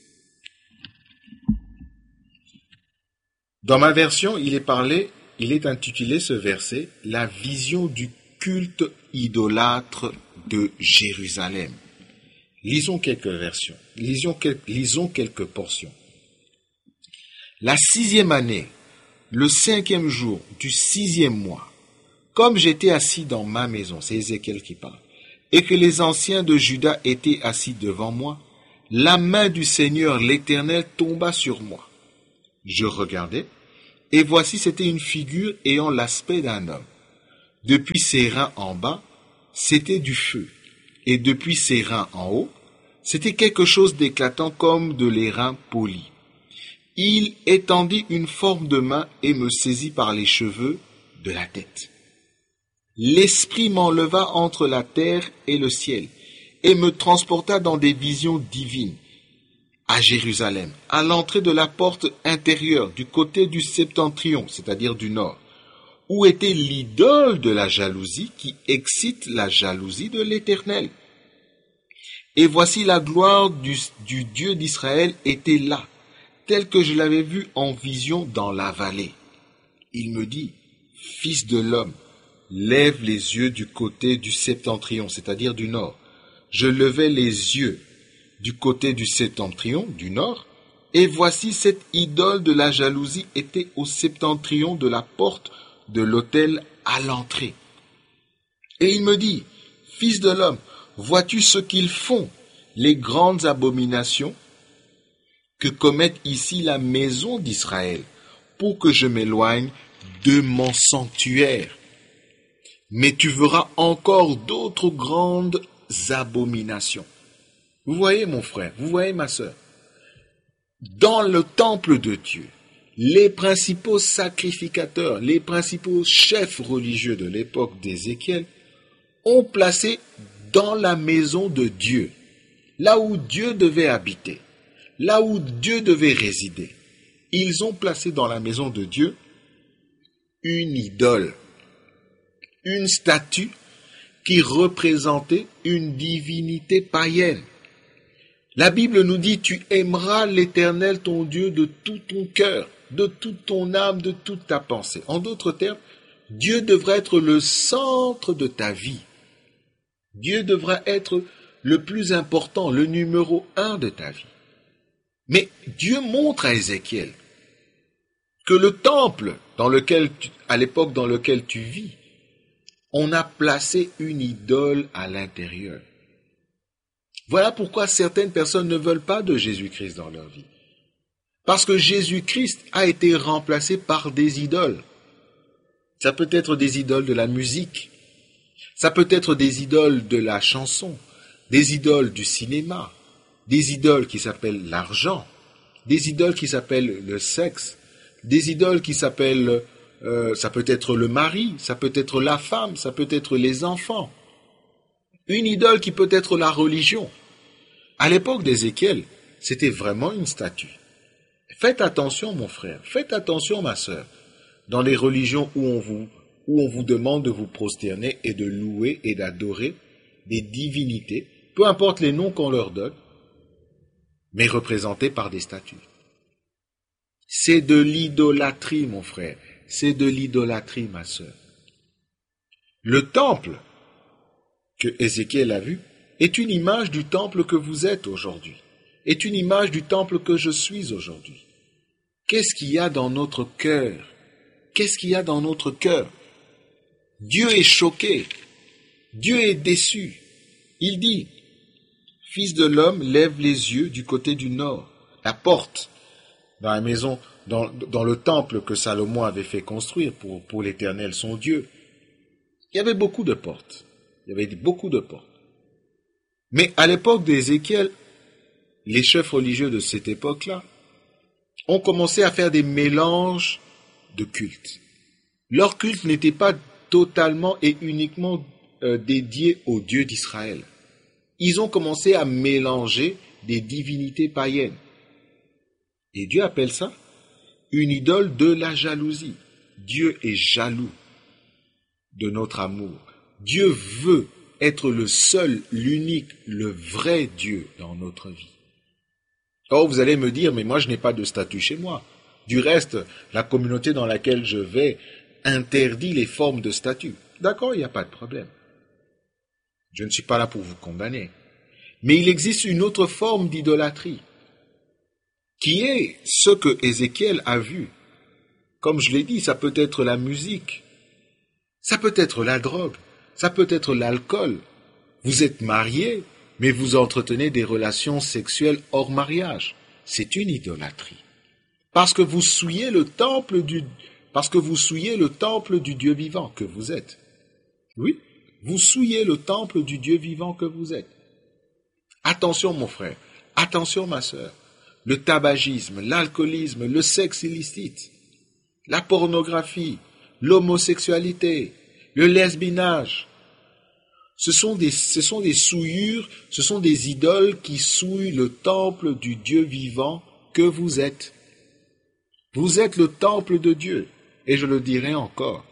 Dans ma version, il est parlé, il est intitulé ce verset, la vision du culte idolâtre de Jérusalem. Lisons quelques versions, lisons, quel, lisons quelques portions. La sixième année, le cinquième jour du sixième mois, comme j'étais assis dans ma maison, c'est Ézéchiel qui parle, et que les anciens de Juda étaient assis devant moi, la main du Seigneur l'Éternel tomba sur moi. Je regardai, et voici c'était une figure ayant l'aspect d'un homme. Depuis ses reins en bas, c'était du feu, et depuis ses reins en haut, c'était quelque chose d'éclatant comme de l'airain poli. Il étendit une forme de main et me saisit par les cheveux de la tête. L'Esprit m'enleva entre la terre et le ciel, et me transporta dans des visions divines, à Jérusalem, à l'entrée de la porte intérieure, du côté du septentrion, c'est-à-dire du nord, où était l'idole de la jalousie qui excite la jalousie de l'Éternel. Et voici la gloire du, du Dieu d'Israël était là, telle que je l'avais vue en vision dans la vallée. Il me dit, « Fils de l'homme, lève les yeux du côté du septentrion, c'est-à-dire du nord. » Je levai les yeux du côté du septentrion, du nord, et voici cette idole de la jalousie était au septentrion de la porte de l'autel à l'entrée. Et il me dit, « Fils de l'homme, vois-tu ce qu'ils font, les grandes abominations que commettent ici la maison d'Israël, pour que je m'éloigne de mon sanctuaire. Mais tu verras encore d'autres grandes abominations. » Vous voyez mon frère, vous voyez ma sœur, dans le temple de Dieu, les principaux sacrificateurs, les principaux chefs religieux de l'époque d'Ézéchiel ont placé dans la maison de Dieu, là où Dieu devait habiter, là où Dieu devait résider, ils ont placé dans la maison de Dieu une idole, une statue qui représentait une divinité païenne. La Bible nous dit, tu aimeras l'Éternel ton Dieu de tout ton cœur, de toute ton âme, de toute ta pensée. En d'autres termes, Dieu devrait être le centre de ta vie. Dieu devra être le plus important, le numéro un de ta vie. Mais Dieu montre à Ézéchiel que le temple dans lequel tu, à l'époque dans lequel tu vis, on a placé une idole à l'intérieur. Voilà pourquoi certaines personnes ne veulent pas de Jésus-Christ dans leur vie. Parce que Jésus-Christ a été remplacé par des idoles. Ça peut être des idoles de la musique, ça peut être des idoles de la chanson, des idoles du cinéma, des idoles qui s'appellent l'argent, des idoles qui s'appellent le sexe, des idoles qui s'appellent, euh, ça peut être le mari, ça peut être la femme, ça peut être les enfants. Une idole qui peut être la religion. À l'époque d'Ézéchiel, c'était vraiment une statue. Faites attention, mon frère, faites attention, ma sœur, dans les religions où on vous, où on vous demande de vous prosterner et de louer et d'adorer des divinités, peu importe les noms qu'on leur donne, mais représentés par des statues. C'est de l'idolâtrie, mon frère, c'est de l'idolâtrie, ma sœur. Le temple que Ézéchiel a vu est une image du temple que vous êtes aujourd'hui, est une image du temple que je suis aujourd'hui. Qu'est-ce qu'il y a dans notre cœur? Qu'est-ce qu'il y a dans notre cœur? Dieu est choqué, Dieu est déçu. Il dit, « Fils de l'homme, lève les yeux du côté du nord. » La porte dans la maison, dans, dans le temple que Salomon avait fait construire pour, pour l'Éternel, son Dieu. Il y avait beaucoup de portes. Il y avait beaucoup de portes. Mais à l'époque d'Ézéchiel, les chefs religieux de cette époque-là ont commencé à faire des mélanges de cultes. Leur culte n'était pas totalement et uniquement euh, dédié au Dieu d'Israël. Ils ont commencé à mélanger des divinités païennes. Et Dieu appelle ça une idole de la jalousie. Dieu est jaloux de notre amour. Dieu veut être le seul, l'unique, le vrai Dieu dans notre vie. Or, vous allez me dire, mais moi je n'ai pas de statut chez moi. Du reste, la communauté dans laquelle je vais interdit les formes de statut. D'accord, il n'y a pas de problème. Je ne suis pas là pour vous condamner. Mais il existe une autre forme d'idolâtrie, qui est ce que Ézéchiel a vu. Comme je l'ai dit, ça peut être la musique, ça peut être la drogue, ça peut être l'alcool. Vous êtes mariés, mais vous entretenez des relations sexuelles hors mariage. C'est une idolâtrie. Parce que vous souillez le temple du, parce que vous souillez le temple du Dieu vivant que vous êtes. Oui, vous souillez le temple du Dieu vivant que vous êtes. Attention mon frère, attention ma sœur. Le tabagisme, l'alcoolisme, le sexe illicite, la pornographie, l'homosexualité, le lesbinage, ce sont des, ce sont des souillures, ce sont des idoles qui souillent le temple du Dieu vivant que vous êtes. Vous êtes le temple de Dieu, et je le dirai encore.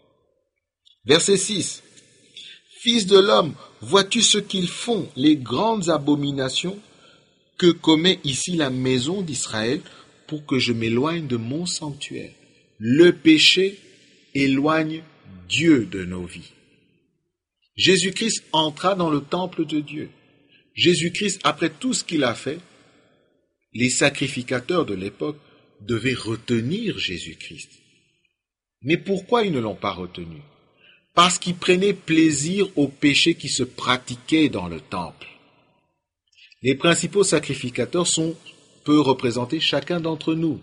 Verset six. Fils de l'homme, vois-tu ce qu'ils font, les grandes abominations que commet ici la maison d'Israël pour que je m'éloigne de mon sanctuaire? Le péché éloigne Dieu de nos vies. Jésus-Christ entra dans le temple de Dieu. Jésus-Christ, après tout ce qu'il a fait, les sacrificateurs de l'époque devaient retenir Jésus-Christ. Mais pourquoi ils ne l'ont pas retenu? Parce qu'ils prenaient plaisir au péché qui se pratiquait dans le temple. Les principaux sacrificateurs sont, peuvent représenter chacun d'entre nous,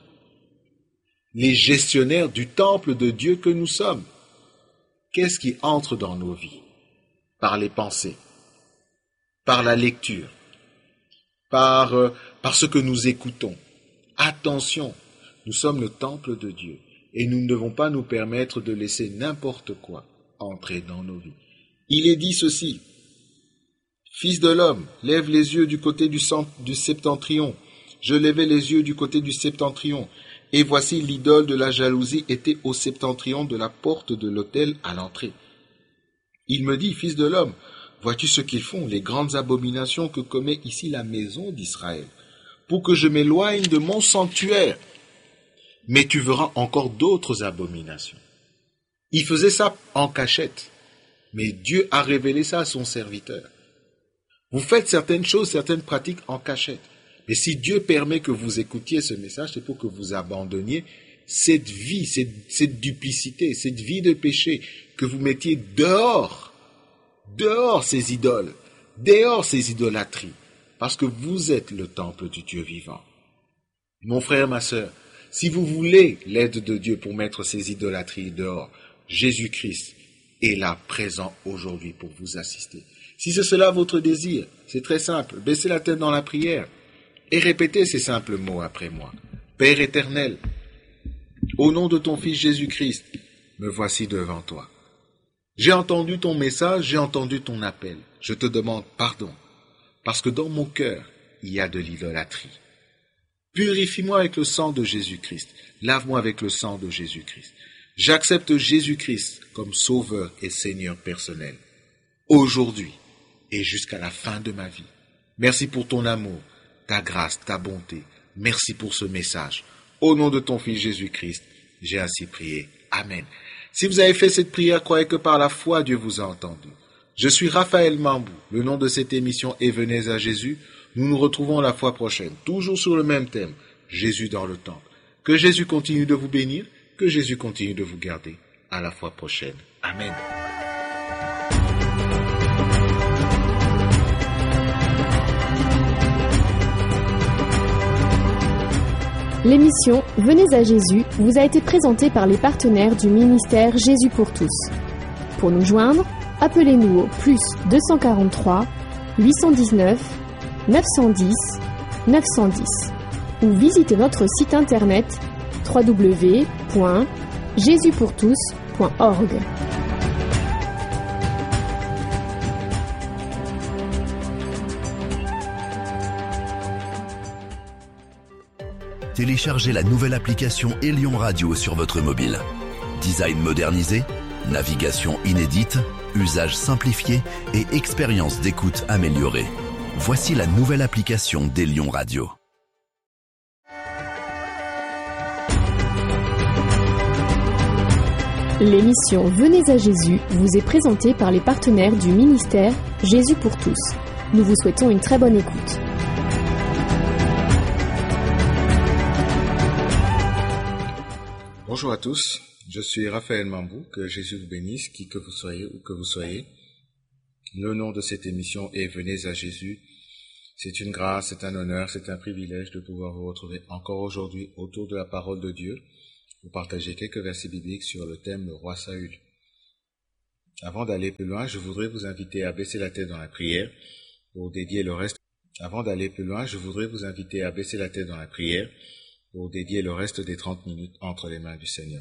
les gestionnaires du temple de Dieu que nous sommes. Qu'est-ce qui entre dans nos vies? Par les pensées, par la lecture, par, euh, par ce que nous écoutons. Attention, nous sommes le temple de Dieu et nous ne devons pas nous permettre de laisser n'importe quoi entrer dans nos vies. Il est dit ceci: Fils de l'homme, lève les yeux du côté du, cent, du septentrion. Je levai les yeux du côté du septentrion, et voici l'idole de la jalousie était au septentrion de la porte de l'autel à l'entrée. Il me dit, Fils de l'homme, vois-tu ce qu'ils font, les grandes abominations que commet ici la maison d'Israël, pour que je m'éloigne de mon sanctuaire? Mais tu verras encore d'autres abominations. Il faisait ça en cachette, mais Dieu a révélé ça à son serviteur. Vous faites certaines choses, certaines pratiques en cachette. Mais si Dieu permet que vous écoutiez ce message, c'est pour que vous abandonniez cette vie, cette, cette duplicité, cette vie de péché, que vous mettiez dehors, dehors ces idoles, dehors ces idolâtries, parce que vous êtes le temple du Dieu vivant. Mon frère, ma sœur, si vous voulez l'aide de Dieu pour mettre ces idolâtries dehors, Jésus-Christ est là, présent aujourd'hui pour vous assister. Si c'est cela votre désir, c'est très simple, baissez la tête dans la prière et répétez ces simples mots après moi. Père éternel, au nom de ton Fils Jésus-Christ, me voici devant toi. J'ai entendu ton message, j'ai entendu ton appel. Je te demande pardon, parce que dans mon cœur, il y a de l'idolâtrie. Purifie-moi avec le sang de Jésus-Christ, lave-moi avec le sang de Jésus-Christ. J'accepte Jésus-Christ comme Sauveur et Seigneur personnel, aujourd'hui et jusqu'à la fin de ma vie. Merci pour ton amour, ta grâce, ta bonté. Merci pour ce message. Au nom de ton Fils Jésus-Christ, j'ai ainsi prié. Amen. Si vous avez fait cette prière, croyez que par la foi, Dieu vous a entendu. Je suis Raphaël Mambou. Le nom de cette émission est Venez à Jésus. Nous nous retrouvons la fois prochaine, toujours sur le même thème, Jésus dans le temple. Que Jésus continue de vous bénir, que Jésus continue de vous garder. À la fois prochaine. Amen. L'émission Venez à Jésus vous a été présentée par les partenaires du ministère Jésus pour tous. Pour nous joindre, appelez-nous au plus deux cent quarante-trois huit cent dix-neuf neuf cent dix neuf cent dix ou visitez notre site internet w w w point jésus pour tous point org. Téléchargez la nouvelle application Elion Radio sur votre mobile. Design modernisé, navigation inédite, usage simplifié et expérience d'écoute améliorée. Voici la nouvelle application d'Elion Radio. L'émission Venez à Jésus vous est présentée par les partenaires du ministère Jésus pour tous. Nous vous souhaitons une très bonne écoute. Bonjour à tous, je suis Raphaël Mambou, que Jésus vous bénisse, qui que vous soyez ou que vous soyez. Le nom de cette émission est Venez à Jésus. C'est une grâce, c'est un honneur, c'est un privilège de pouvoir vous retrouver encore aujourd'hui autour de la parole de Dieu pour partager quelques versets bibliques sur le thème le roi Saül. Avant d'aller plus loin, je voudrais vous inviter à baisser la tête dans la prière pour dédier le reste. Avant d'aller plus loin, je voudrais vous inviter à baisser la tête dans la prière pour dédier le reste des trente minutes entre les mains du Seigneur.